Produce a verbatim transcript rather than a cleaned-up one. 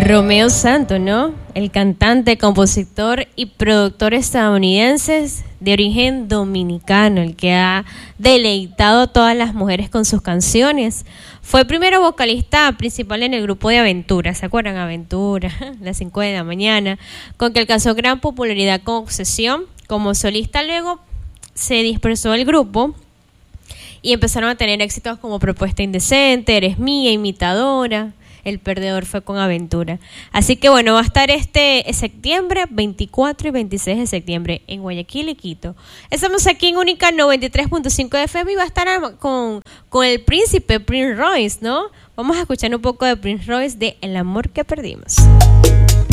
Romeo Santos, ¿no? El cantante, compositor y productor estadounidense de origen dominicano, el que ha deleitado a todas las mujeres con sus canciones. Fue primero vocalista principal en el grupo de Aventura, ¿se acuerdan? Aventura, las cinco de la mañana, con que alcanzó gran popularidad con Obsesión. Como solista luego se dispersó el grupo y empezaron a tener éxitos como Propuesta Indecente, Eres Mía, Imitadora. El perdedor fue con Aventura. Así que bueno, va a estar este septiembre, veinticuatro y veintiséis de septiembre en Guayaquil y Quito. Estamos aquí en Única noventa y tres punto cinco de F M y va a estar con, con el príncipe Prince Royce, ¿no? Vamos a escuchar un poco de Prince Royce de El amor que perdimos.